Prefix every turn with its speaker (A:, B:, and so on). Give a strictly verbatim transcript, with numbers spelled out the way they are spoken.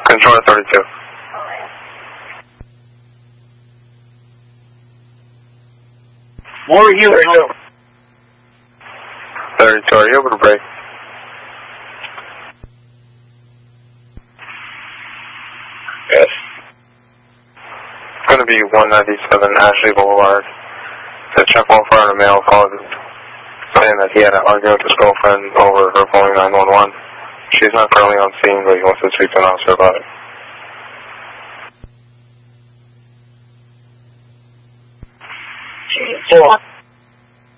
A: Controller thirty-two.
B: More you.
A: thirty-two, are you able to break?
B: Yes.
A: It's going to be one ninety-seven Ashley Boulevard. The check one for a male called saying that he had an argument with his girlfriend over her calling nine one one. She's not currently on scene, but he wants to speak to an officer about it.
B: Four.